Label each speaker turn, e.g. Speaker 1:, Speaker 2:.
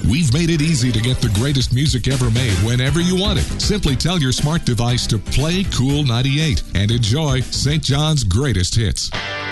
Speaker 1: We've made it easy to get the greatest music ever made whenever you want it. Simply tell your smart device to play Cool 98 and enjoy St. John's greatest hits.